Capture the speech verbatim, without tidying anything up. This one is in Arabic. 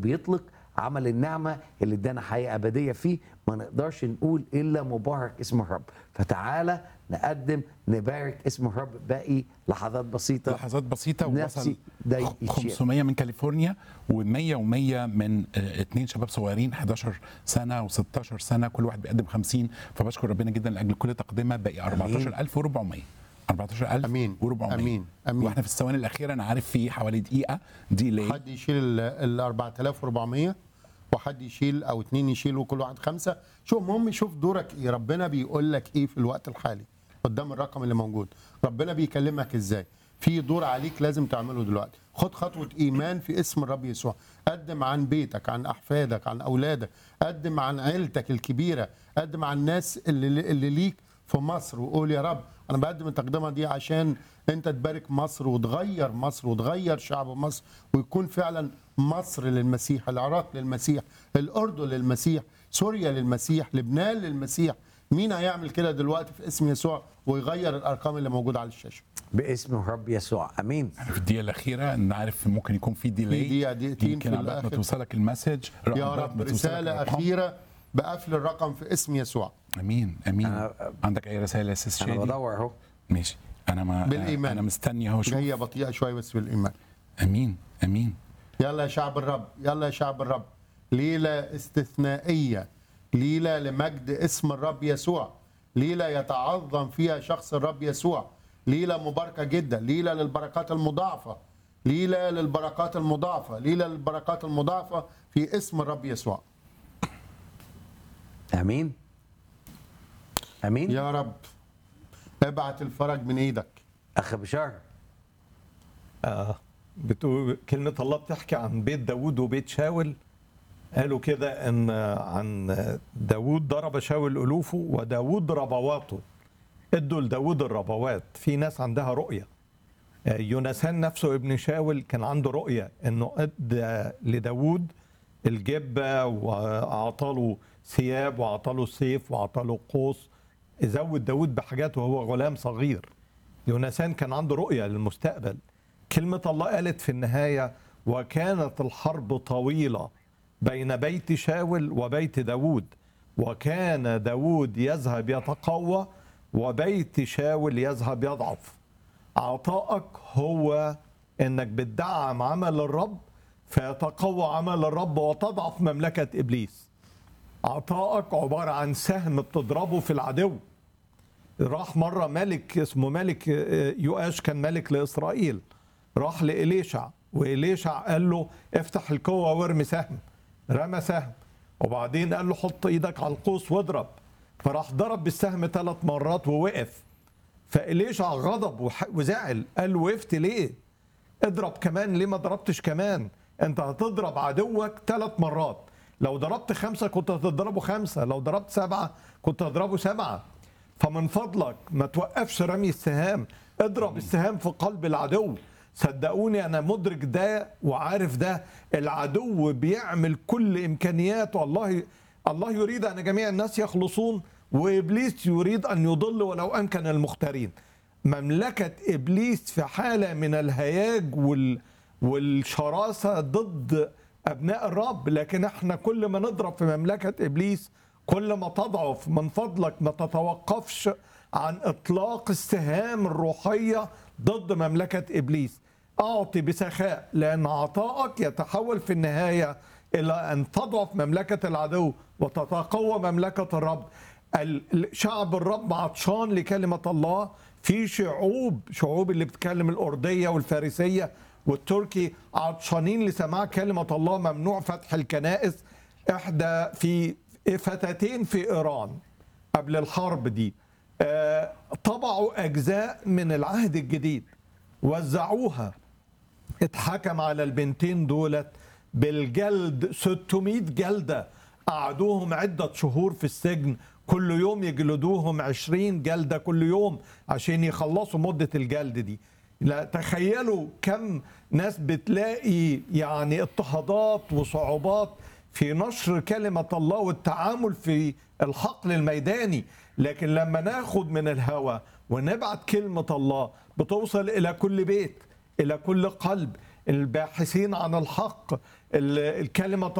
بيطلق عمل النعمة اللي ادانا حياة أبدية فيه، ما نقدرش نقول إلا مبارك اسم الرب. فتعالى نقدم نبارك اسم الرب باقي لحظات بسيطة. لحظات بسيطة ووصل نفسي ده يشير. خمسمية من كاليفورنيا و100 و100 من آه، اتنين شباب صغيرين حداشر سنة و16 سنة، كل واحد بيقدم خمسين. فبشكر ربنا جدا لأجل كل تقدمة. باقي أربعتاشر ألف وأربعمية أربعتاشر ألف امين وأربعمية. امين امين. واحنا في الثواني الأخيرة، أنا عارف في حوالي دقيقة ديلي. حد يشيل ال أربعة آلاف وأربعمية وحد يشيل او اتنين يشيلوا، كل واحد خمسه. شوف المهم، شوف دورك ايه، ربنا بيقول لك ايه في الوقت الحالي قدام الرقم اللي موجود. ربنا بيكلمك ازاي، في دور عليك لازم تعمله دلوقتي. خد خطوه ايمان في اسم الرب يسوع. قدم عن بيتك، عن احفادك، عن اولادك، قدم عن عيلتك الكبيره، قدم عن الناس اللي, اللي ليك في مصر، وقول يا رب انا بقدم التقدمه دي عشان انت تبارك مصر وتغير مصر وتغير شعب مصر، ويكون فعلا مصر للمسيح، العراق للمسيح، الاردن للمسيح، سوريا للمسيح، لبنان للمسيح. مين هيعمل كده دلوقتي في اسم يسوع ويغير الارقام اللي موجوده على الشاشه؟ باسم الرب يسوع، امين. في الدقيقة الأخيرة، أنا عارف ممكن يكون في ديلي، في دقيقة دقيقتين يمكن في على ما الآخر. توصلك المسج. يا رب رساله اخيره بقفل الرقم في اسم يسوع. امين امين. أنا- عندك اي رسائل يا استاذ انا شادي؟ بدور اهو. ماشي. انا ما بالإيمان. انا مستني اهو. شوف. جايه بطيئه شويه بس بالايمان. امين امين. يلا يا شعب الرب، يلا يا شعب الرب، ليلة استثنائية، ليلة لمجد اسم الرب يسوع، ليلة يتعظم فيها شخص الرب يسوع، ليلة مباركة جدا، ليلة للبركات المضاعفة، ليلة للبركات المضاعفة، ليلة للبركات المضاعفة في اسم الرب يسوع. امين امين. يا رب ابعت الفرج من ايدك. اخ بشار، آه بتقول كلمة الله بتحكي عن بيت داود وبيت شاول. قالوا كده ان عن داود ضرب شاول ألوفه وداود ربواته. ادوا لداود الربوات. في ناس عندها رؤية. آه، يوناثان نفسه ابن شاول كان عنده رؤية انه ادى لداود الجبة واعطاله ثياب واعطاله سيف واعطاله قوس. زود داود بحاجات وهو غلام صغير. يوناثان كان عنده رؤية للمستقبل. كلمة الله قالت في النهاية: وكانت الحرب طويلة بين بيت شاول وبيت داود، وكان داود يذهب يتقوى وبيت شاول يذهب يضعف. عطائك هو انك بتدعم عمل الرب فيتقوى عمل الرب وتضعف مملكة إبليس. عطائك عبارة عن سهم بتضربه في العدو. راح مرة ملك اسمه ملك يؤاش، كان ملك لإسرائيل، راح لإليشع وإليشع قال له افتح القوة وارمي سهم. رمى سهم وبعدين قال له حط ايدك على القوس واضرب، فراح ضرب بالسهم ثلاث مرات ووقف. فإليشع غضب وح- وزعل، قال له وقفت ليه؟ اضرب كمان، ليه ما ضربتش كمان؟ انت هتضرب عدوك ثلاث مرات. لو ضربت خمسة كنت هتضربه خمسة، لو ضربت سبعة كنت هتضربه سبعة. فمن فضلك ما توقفش رمي السهام، اضرب السهام في قلب العدو. صدقوني انا مدرك ده وعارف ده. العدو بيعمل كل امكانياته. الله الله يريد ان جميع الناس يخلصون، وابليس يريد ان يضل ولو امكن المختارين. مملكة ابليس في حالة من الهياج وال والشراسة ضد ابناء الرب، لكن احنا كل ما نضرب في مملكة ابليس كل ما تضعف. من فضلك ما تتوقفش عن اطلاق السهام الروحية ضد مملكة ابليس. اعطي بسخاء، لان عطائك يتحول في النهاية الى ان تضعف مملكة العدو وتتقوى مملكة الرب. شعب الرب عطشان لكلمة الله. في شعوب شعوب اللي بتتكلم الأردية والفارسية والتركي عطشانين لسماع كلمة الله. ممنوع فتح الكنائس. احدى في فتاتين في إيران قبل الحرب دي آه، طبعوا أجزاء من العهد الجديد وزعوها. اتحكم على البنتين دولت بالجلد ستمائة جلدة. قعدوهم عدة شهور في السجن، كل يوم يجلدوهم عشرين جلدة كل يوم عشان يخلصوا مدة الجلد دي. لا تخيلوا كم ناس بتلاقي يعني اضطهادات وصعوبات في نشر كلمة الله والتعامل في الحقل الميداني. لكن لما ناخد من الهوى ونبعت كلمة الله بتوصل إلى كل بيت، إلى كل قلب، الباحثين عن الحق، ال- الكلمة